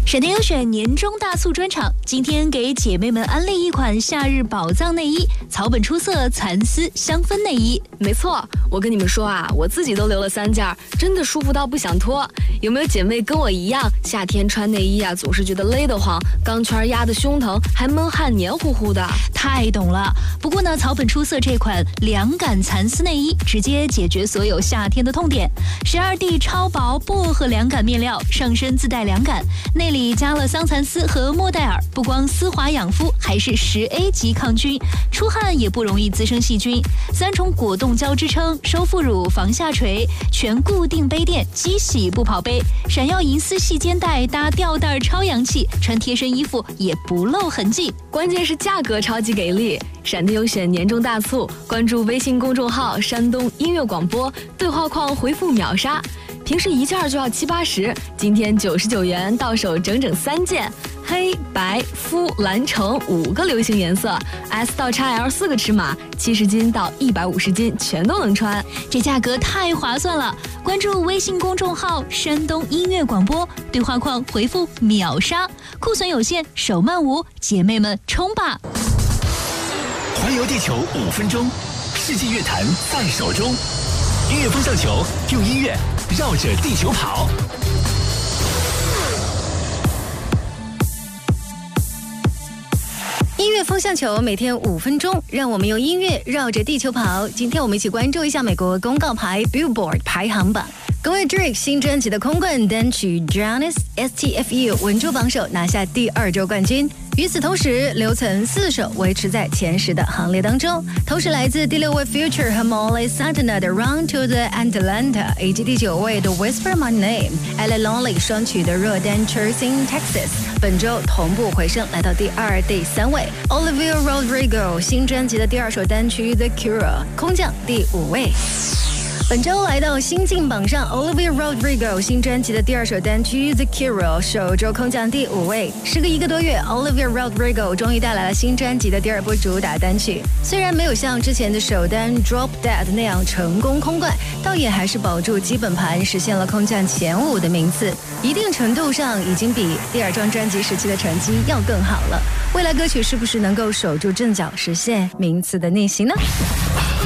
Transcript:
闪电优选年终大促专场，今天给姐妹们安利一款夏日宝藏内衣——草本出色蚕丝香氛内衣。 没错，我跟你们说啊，我自己都留了3件，真的舒服到不想脱。有没有姐妹跟我一样，夏天穿内衣啊，总是觉得勒得慌，钢圈压得胸疼，还闷汗黏糊糊的？ 太懂了。不过呢，草本出色这款凉感蚕丝内衣，直接解决所有夏天的痛点。12D 超薄薄荷凉感面料，上身自带凉感，内里加了桑蚕丝和莫代尔，不光丝滑养肤，还是10A 级抗菌，出汗也不容易滋生细菌。3重果冻胶支撑，收腹乳、防下垂，全固定杯垫，机洗不跑杯，闪耀银丝细肩带搭吊带超洋气，穿贴身衣服也不露痕迹。 关键是价格超级给力！闪电优选年终大促，关注微信公众号山东音乐广播，对话框回复秒杀。平时1件就要70、80，今天99元到手整整3件，黑白肤蓝橙5个流行颜色 ，S 到 XL 4个尺码，70斤到150斤全都能穿， 这价格太划算了！关注微信公众号山东音乐广播，对话框回复秒杀，库存有限，手慢无，姐妹们冲吧！ 环游地球5分钟，世纪乐坛在手中。音乐风向球，用音乐绕着地球跑。 音乐风向球每天5分钟，让我们用音乐绕着地球跑。今天我们一起关注一下美国公告牌 Billboard 排行榜。各位 Drake 新专辑的空冠单曲 Jonas STFU 稳住榜首，拿下第2周冠军。与此同时，留存4首维持在前10的行列当中。同时来自第6位 Future 和 Molly Santana 的 Run to the Atlanta， 以及第9位的 Whisper My Name、Ella Lonely 双曲的若丹 Chasing Texas， 本周同步回升，来到第2、第3位。Olivia Rodrigo 新专辑的第2首单曲 The Cure 空降第5位。本周来到新晋榜上 ，Olivia Rodrigo 新专辑的第2首单曲《The Cure》首周空降第5位。时隔1个多月 ，Olivia Rodrigo 终于带来了新专辑的第2波主打单曲。虽然没有像之前的首单《Drop Dead》那样成功空冠，倒也还是保住基本盘，实现了空降前5的名次。一定程度上已经比第2张专辑时期的成绩要更好了。未来歌曲是不是能够守住阵脚，实现名次的逆袭呢？